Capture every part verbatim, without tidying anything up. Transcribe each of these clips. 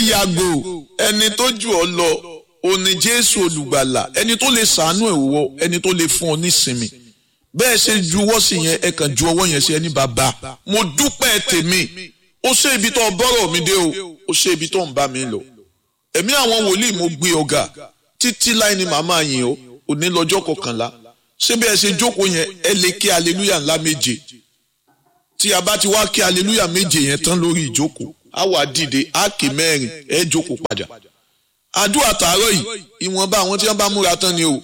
yàgò ẹni tó jù ọ́ lọ òní Jésù olùgbàlà, ẹni tó lè ṣàánú ẹ̀ wọ, ẹni tó lè fún ọ nísinmi. Bẹ́ẹ̀ ṣe juwọ́ sí yẹn, ẹ kàn ju ọwọ́ yẹn sí ẹni bàbá. Mo dúpẹ́ tèmi, ó ṣe ibi tó bọ́rọ̀ mi dé o, ó ṣe ibi tó ń bá mi lọ. Ẹ̀mí àwọn wòlíì mo gbé ọ̀gá títí láì ní màmá yín o, òní lọ́jọ́ kọkànlá. Ṣé bí ẹ ṣe jókòó yẹn, ẹ lè kí hallelujah ńlá méje. Tí a bá ti wá kí hallelujah méje yẹn tán lórí ìjókòó, a wà dìde, a kì mẹ́rin, ẹ jókòó padà. Àdúrà tààrọ̀ yìí, ìwọ̀nba àwọn tí wọ́n bá múra tán ni o.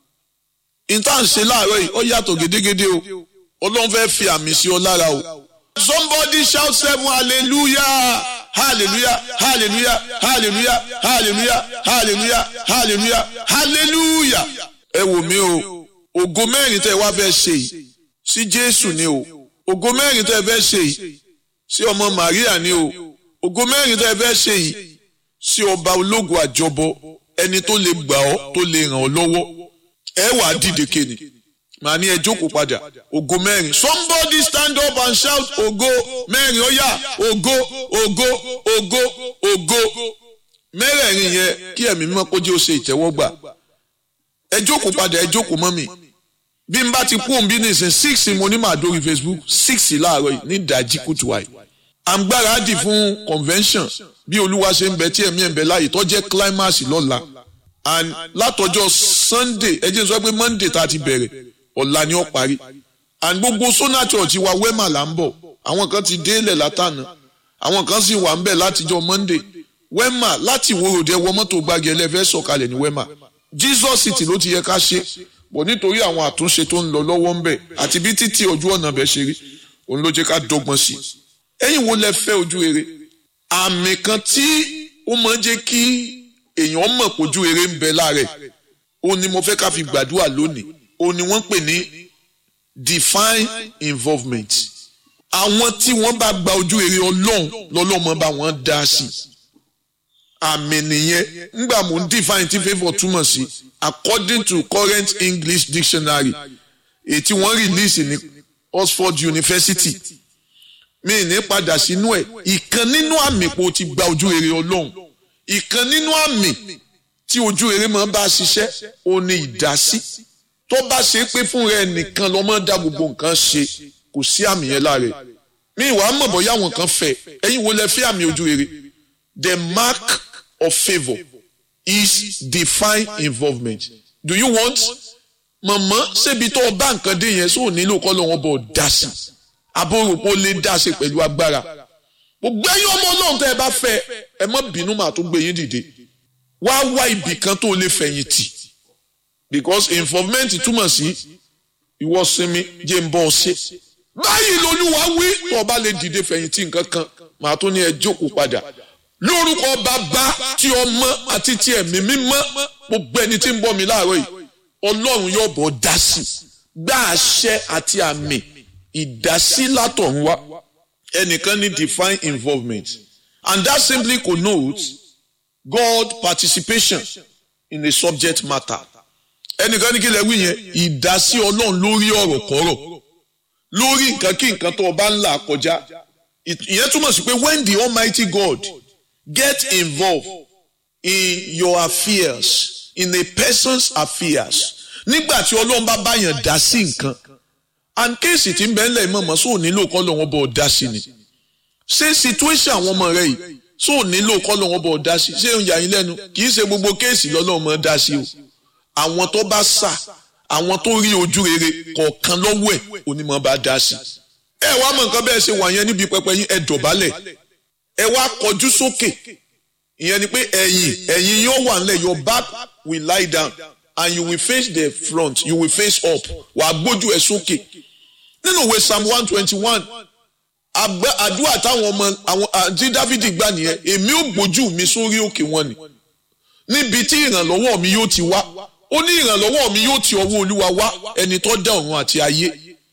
Ìtàn ṣe láàárọ̀ yìí, ó yàtọ̀ gédégédé o. Ọlọ́run fẹ́ fi àmì sí ọ lára o. Somebody shout seven hallelujah, hallelujah, hallelujah, hallelujah, hallelujah, hallelujah, hallelujah, hallelujah. Ẹ wò mí o, ògo mẹ́rin tẹ́ wá fẹ́ ṣe yìí, sí Jésù ni o. Ògo mẹ́rin tẹ́ fẹ́ ṣe yìí, sí ọmọ Màríà ni o. Ògo mẹ́rin tẹ́ fẹ́ ṣe yìí, sí ọba ológun àjọbọ, ẹni tó lè gbà ọ́, tó lè ràn ọ́ lọ́wọ́. Ẹ wà dìde kéde. Màá ní ẹ jókòó padà. Ògo mẹ́rin. Somebody stand up and shout ògo mẹ́rin. Ó yá ògo ògo ògo ògo. Mẹ́rẹ̀ẹ̀rin yẹn kí ẹ̀mí mímọ́ kó jẹ́ ó ṣe ìtẹ́wọ́gbà. Ẹ jókòó padà, ẹ jókòó mọ́ mi. Bí n bá ti kú òun bí nìsín six mo ní màá dórí Facebook six láàárọ̀ yìí ní ìdájí kùtù wáyé. À ń gbáradì fún convention bí Olúwa ṣe ń bẹ tí ẹ̀mí ẹ̀ ń bẹ láàyè tó jẹ́ climax lọ́la. And látọjọ́ Sunday ẹ jẹ́ n sọ pé Monday tá a ti bẹ̀rẹ̀ ọ̀la ni ó parí. And gbogbo Sona Church wa Wema là ń bọ̀. Àwọn kan ti délẹ̀ látànà. Àwọn kan sì wà ń bẹ̀ látijọ́ Monday. Wema láti Ìwó Road ẹ wọ mọ́tò Gbági ẹlẹ́fẹ́ sọ̀kalẹ̀ ní Wema. Jesus City ló ti yẹ ká ṣe. Bọ̀ nítorí àwọn àtúnṣe tó ń lọ lọ́wọ́ ń bẹ̀ àti bí títí ojú ọ̀nà bẹ̀ ṣe rí. Òun ló jẹ́ ká dọ́gbọ́n sí. Ẹ̀yin wo lẹ fẹ́ ojú rere? Àmì kan tí ó máa ń jẹ́ kí èèyàn mọ̀ pójú rere ń bẹ láàrẹ̀. Òun ni mo fẹ́ ká fi gbàdúrà lónìí. Òun ni wọ́n pè ní divine involvement. Àwọn tí wọ́n bá gba ojú rere Ọlọ́run lọ́lọ́mọ bá wọn dá sí. Àmì nìyẹn. Nígbà mo ń define tí favour túmọ̀ sí according to current English dictionary èyí tí wọ́n release ní Oxford University. Mi ní padà sínú ẹ̀. Ìkan nínú àmì pé o ti gba ojú rere Ọlọ́run. Ìkan nínú àmì tí ojú rere máa bá ṣiṣẹ́ ó ní ìdásí. Tó bá ṣe pé fún rẹ nìkan ló máa dá gbogbo nǹkan ṣe kò sí àmì yẹn lára ẹ̀. Mi ìwà mọ̀ bóyá àwọn kan fẹ́. Ẹ̀yin wo lẹ fẹ́ àmì ojú rere? The mark of favour is divine involvement. Do you want? Màmá ṣébi tó o bá nǹkan dé yẹn sóò nílò kọ́ lọ́wọ́ bọ̀ dá sí. Àbúrò lè dá sí pẹ̀lú agbára. Gbogbo ẹ̀yin ọmọ Ọlọ́run tẹ́ ẹ bá fẹ́ ẹ má bínú màá tó gbé yín dìde. Wá wá ibì kan tó lè fẹ̀yìntì. Because involvement túmọ̀ sí ìwọ sinmi jẹ́ ń bọ́ ọ ṣe. Báyìí lolúwa wí tó o bá lè dìde fẹ̀yìntì nǹkan kan màá tó ní ẹ jókòó padà. Lórúkọ Bàbá tí Ọmọ àti tí Ẹ̀mí Mímọ́ gbogbo ẹni tí ń bọ́ mi láàárọ̀ yìí Ọlọ́run yóò bọ̀ dá sí. Gbá àṣẹ àti àmì ìdásí látọ̀run wá. Ẹnìkan ní divine involvement. And that simply connotes God participation in a subject matter. Ẹnìkan ní kí lẹ wí yẹn ìdásí Ọlọ́run lórí ọ̀rọ̀ kọ́rọ̀. Lórí nǹkan kí nǹkan tó bá ń là kọjá. Ìyẹn túmọ̀ sí pé when the Almighty God get involved in your affairs, in a person's affairs, nígbà tí Ọlọ́run bá báyàn dá sí nǹkan, and kéèsì tí ń bẹ ńlẹ̀ mọ̀mọ́ sóò nílò kọ́ lọ́wọ́ bọ̀ dá sí ni. Ṣé situation àwọn ọmọ rẹ yìí sóò nílò kọ́ lọ́wọ́ bọ̀ dá sí? Ṣé ń yà yín lẹ́nu? Kì í ṣe gbogbo kéèsì lọ́lọ́run mọ̀ dá sí o. Àwọn tó bá sà, àwọn tó rí ojú rere kọ̀ọ̀kan lọ́wọ́ ẹ̀ onímọ̀ bá dá sí. Ẹ wá mọ̀ nǹkan bẹ́ẹ̀ ṣe wà yẹn níbi pẹpẹ yín ẹ dọ̀bálẹ̀. Ẹ wá kọjú sókè. Ìyẹn ni pé ẹ̀yìn ẹ̀yìn yóò wà nílẹ̀, your back will lie down and you will face the front, you will face up. Wà á gbójú ẹ sókè. Nínú ìwé Psalm one twenty-one, àdúrà táwọn ọmọ àwọn àti Dáfídì gbà nìyẹn, èmi ò gbójú mi sórí òkè wọn ni. Níbi tí ìrànlọ́wọ́ mi yóò ti wá. Ó ní ìrànlọ́wọ́ mi yóò ti ọwọ́ Olúwa wá, ẹni tó dá ọ̀run àti ayé.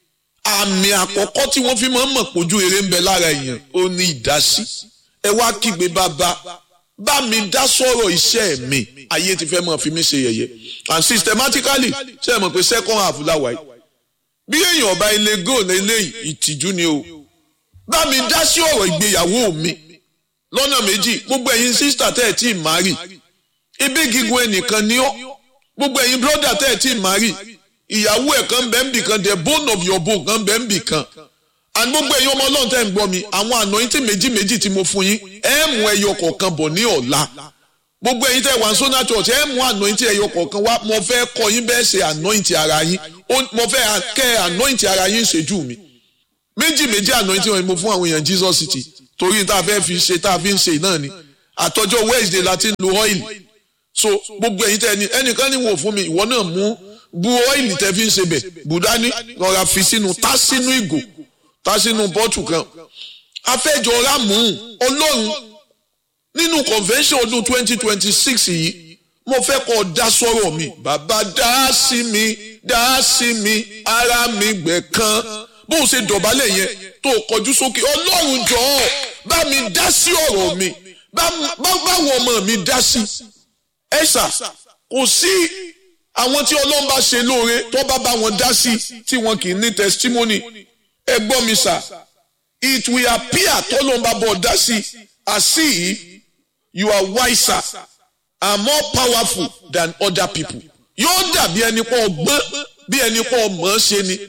Àmì àkọ́kọ́ tí wọ́n fi máa ń mọ̀ pójú rere ń bẹ lára èèyàn ó ní ìdásí. Ẹ wá kígbe bàbá bá mi dá sọ̀rọ̀ iṣẹ́ mi, ayé ti fẹ́ máa fi mí ṣe yẹ̀yẹ́. And systematically ṣe é mọ̀ pé second half láwàá yìí. Bí èèyàn ọba ilé góòlù eléyìí ìtìjú ni o. Bá mi dá sí ọ̀rọ̀ ìgbéyàwó mi. lọ́nà méjì gbogbo ẹ̀yin sísítà tẹ́ ẹ̀ tí ì márì ibi gígùn ẹnìkan ni ọ́ gbogbo ẹ̀yin brọ́dà tẹ́ ẹ̀ tí ì márì ìyàwó ẹ̀ kan bẹ́ẹ̀ ń bì kan the bone of your bone kan bẹ́ẹ̀ ń bì kan and gbogbo ẹ̀yin ọmọ ọlọ́run tẹ́ ń gbọ́ mi àwọn anointing méjì méjì tí mo fún yín ẹ̀ mú ẹyọ kọ̀ọ̀kan bọ̀ ní ọ̀la gbogbo ẹ̀yin tẹ́ wà ní Sona Church ẹ̀ mú anointing ẹyọ kọ̀ọ̀kan wá mo fẹ́ kọ́ yín bẹ́ẹ̀ ṣe anointing ara yín mo fẹ́ kẹ́ anointing ara yín ṣojú mi méjì méjì anointing wọn ni mo fún àwọn èèyàn Jesus City torí tá a fẹ́ fi ṣe tá a fi ń ṣe náà ni àtọjọ́ Wednesday láti ń lo oil so gbogbo ẹ̀yin tẹ́ ẹni ẹnìkan ní wò fún mi ìwọ náà mú bu oil tẹ́ fi ń ṣe bẹ̀ bùdání rọra fi sínú tá sínú ìgò tá sínú bọ́tù kan afẹ́jọ́ rámù ọlọ́run nínú convention ọdún twenty twenty six yìí mo fẹ́ kọ́ dá sọ́rọ̀ mi bàbá dá sí mi dá sí mi ara mi gbẹ̀ kan bó o ṣe dọ̀bálẹ̀ yẹn tó kọjú sókè ọlọ́run jọ̀ọ́ bá mi dá sí ọ̀rọ̀ mi báwọn ọmọ mi dá sí ẹ̀sà kò sí àwọn tí ọlọ́run bá ṣe lóore tó bá bá wọn dá sí tí wọn kì í ní testimony ẹ gbọ́ mi sà it will appear tọ́lọ́run bá bọ̀ dá sí as if you are wiser and more powerful than other people yóò dàbí ẹni pọ̀ ọgbọ́n bí ẹni pọ̀ mọ̀ ọ́ ṣe ni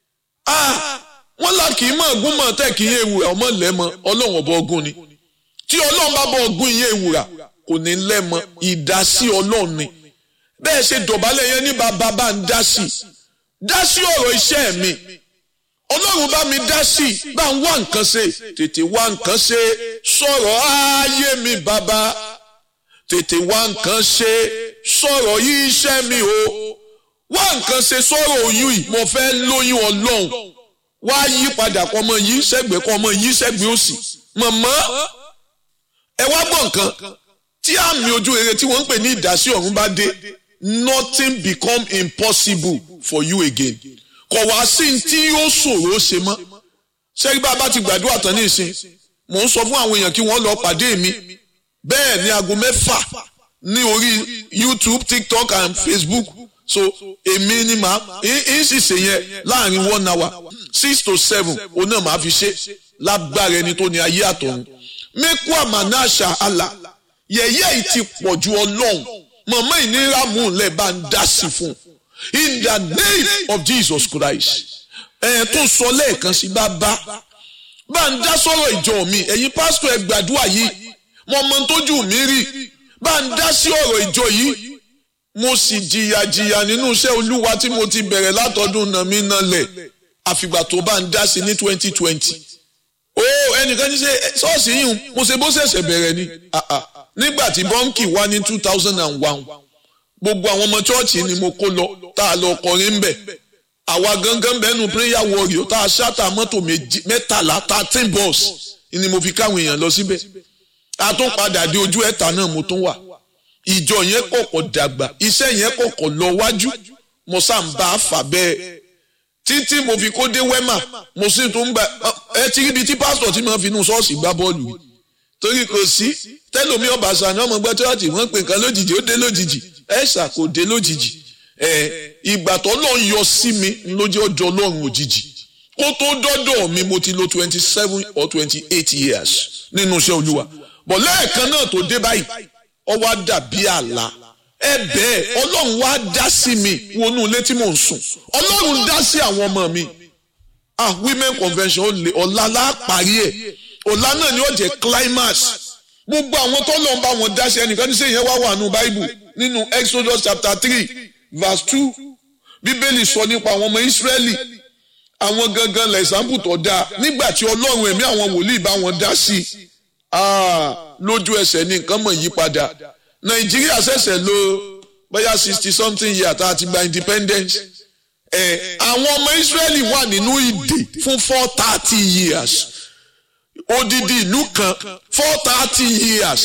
ah wọ́n là kì í mọ̀ ọ̀gùn mọ̀ tẹ́ kì í yé ewúrà ọmọ lẹ́mọ ọlọ́run ọba ọgùn ni tí ọlọ́run bá bọ̀ ọgùn yé ewúrà kò ní lẹ́mọ ìdásí ọlọ́run ni bẹ́ẹ̀ ṣe dọ̀bálẹ̀ yẹn ní bàbá bá ń dá sí dá sí ọ̀rọ̀ iṣẹ́ mi ọlọ́run bá mi dá sí bá ń wá nǹkan ṣe tètè wá nǹkan ṣe sọ̀rọ̀ ayé mi bàbá tètè wá nǹkan ṣe sọ̀rọ̀ yí iṣẹ́ mi o wá nǹkan ṣe sọ̀rọ̀ oyún yìí mo fẹ́ lóyún ọlọ́run wá yí padà kọ́ ọmọ yí sẹ́gbẹ̀ẹ́ kọ́ ọmọ yí sẹ́gbẹ̀ẹ́ òsì mọ̀mọ́ ẹ wá gbọ́ nǹkan tí àmì ojú rere tí wọ́n ń pè ní ìdásí ọ̀run bá dé nothing become impossible for you again kò wá sí tí yóò ṣòro ṣe mọ́ ṣé bá a bá ti gbàdúrà tán ní ìsìn mò ń sọ fún àwọn èèyàn kí wọ́n lọ pàdé mi bẹ́ẹ̀ ní aago mẹ́fà ní orí YouTube TikTok and Facebook so èmi ni màá ń sì ṣe yẹn láàrin one hour six to seven òun náà màá fi ṣe lágbára ẹni tó ní ayé àtọ̀run mẹ́kú àmàna àṣà àlà yẹ̀yẹ́ yìí ti pọ̀ ju ọlọ́run mọ̀mọ́ ìnira mú un lẹ̀ bá ń dá sí fún un in the name of Jesus Christ ẹ̀ tó sọ lẹ́ẹ̀kan sí bàbá bá ń dá sọ̀rọ̀ ìjọ mi ẹ̀yin pásítọ̀ ẹ gbàdúrà yìí mo mọ tójú mi rí bá ń dá sí ọ̀rọ̀ ìjọ yìí mo sì jìyà jìyà nínú iṣẹ́ olúwa tí mo ti bẹ̀rẹ̀ látọdún náà mi náà lẹ̀ àfìgbà tó bá ń dá sí ní twenty twenty ó ẹnìkan ní ṣe ṣọ́ọ̀ṣì yìí mo ṣe bó ṣẹ̀ṣẹ̀ bẹ̀rẹ̀ ni nígbà tí bọ́ǹkì wá ní two thousand and one gbogbo àwọn ọmọ chọ́ọ̀chì ni mo kó lọ tá a lọ kọrin bẹ̀ àwa gangan bẹ́nu prayer warrior tá a ṣáta mọ́tò mẹ́tàlá thirteen bus ni mo fi káwọn èèyàn lọ síbẹ̀ a tún padà dé ojú ẹ̀ta náà mo tún wà ìjọ yẹn kọ̀kọ̀ dàgbà iṣẹ́ yẹn kọ̀kọ̀ lọ wájú mo sá ń bá a fà bẹ́ẹ̀ títí mo fi kó dé wẹ́mà mo sì tún gba ẹ ti ríbi tí pásítọ̀ tí mo fi inú ṣọ́ọ̀ṣì gbá bọ́ọ̀lù yìí torí kò sí tẹ́lómi ọ̀bàṣà ní ọmọ gbẹ́ chọ́ọ̀chì wọ́n pè nǹkan lójijì ó dé lójijì ẹ̀ṣà kò dé lójijì ẹ̀ ìgbà tó lọ́n yọ sí mi lójú ọjọ́ ọlọ́run òjijì kó tó dọ́dọ̀ mi mo ti lo twenty seven or twenty eight years nínú iṣẹ́ olúwa bọ̀ lẹ́ẹ̀kan náà tó dé báyìí ó wá dàbí àlá ẹ bẹ́ẹ̀ ọlọ́run wá dá sí mi wọnú ilé tí mò ń sùn ọlọ́run dá sí àwọn ọmọ mi ah women convention ó lè ọ̀la láàparí ẹ̀ ọ̀la náà ni ó jẹ́ climax gbogbo àwọn tó lọ́n bá wọn dá sí ẹnìkan ní sẹ́yìn wá wà nù Bible nínú Exodus chapter three verse two bíbélì sọ nípa àwọn ọmọ Ísírẹ́lì àwọn gangan lẹ́sàmpù tó dáa nígbà tí ọlọ́run ẹ̀mí àwọn wòlíì bá wọn dá sí ah lójú ẹsẹ̀ ní nǹkan mọ̀ yí padà Nàìjíríà ṣẹ̀ṣẹ̀ lò bóyá sixty something year tá a ti gba independence ẹ̀ àwọn ọmọ Ísírẹ́lì wà nínú ìdè fún four thirty years odidi ìlú kan four thirty years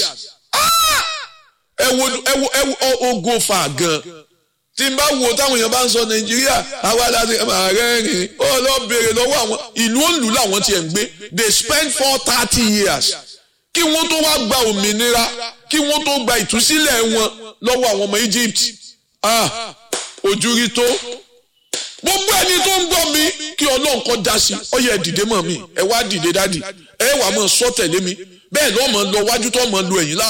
ẹ wo ẹ wo ẹ wo ogo fa gan tí n bá wo táwọn èèyàn bá ń sọ Nàìjíríà àwa láti máa rẹ́rìn ó lọ béèrè lọ́wọ́ àwọn ìlú òǹlù làwọn tiẹ̀ ń gbé they spend four thirty years kí wọ́n tó wá gba òmìnira kí wọ́n tó gba ìtúsílẹ̀ wọn lọ́wọ́ àwọn ọmọ Egypt ah ojú rí tó gbogbo ẹni tó ń gbọ́ mi kí Ọlọ́run kó dá sí ó yẹ dìde mọ́ mi ẹ wá dìde dádì ẹ wà mọ́ sọ tẹ̀lé mi bẹ́ẹ̀ lọ́mọ lọ wájú tó mọ̀ lu ẹ̀yìn láàárọ̀